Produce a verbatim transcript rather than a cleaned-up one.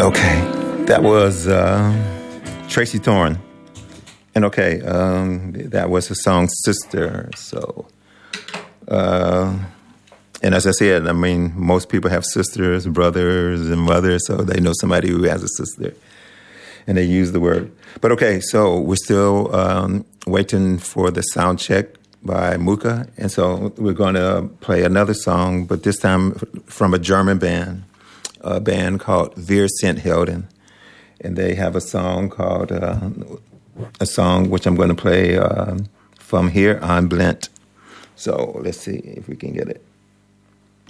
Okay, that was uh, Tracy Thorn. And okay, um, that was the song Sister. So, uh, and as I said, I mean, most people have sisters, brothers, and mothers, so they know somebody who has a sister. And they use the word. But okay, so we're still um, waiting for the sound check by Muka. And so we're going to play another song, but this time from a German band, a band called Wir sind Helden. And they have a song called, uh, a song which I'm going to play uh, from Here on Blent. So let's see if we can get it.